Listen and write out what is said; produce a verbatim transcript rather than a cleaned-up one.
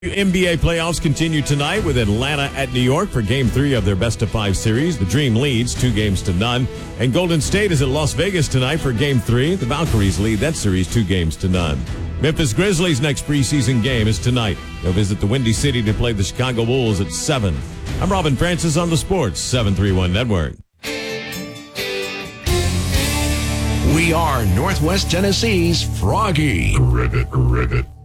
N B A playoffs continue tonight with Atlanta at New York for Game three of their best-of-five series. The Dream leads two games to none. And Golden State is at Las Vegas tonight for Game three. The Valkyries lead that series two games to none. Memphis Grizzlies' next preseason game is tonight. They'll visit the Windy City to play the Chicago Bulls at seven. I'm Robin Francis on the Sports seven thirty-one Network. We are Northwest Tennessee's Froggy. Ribbit, ribbit.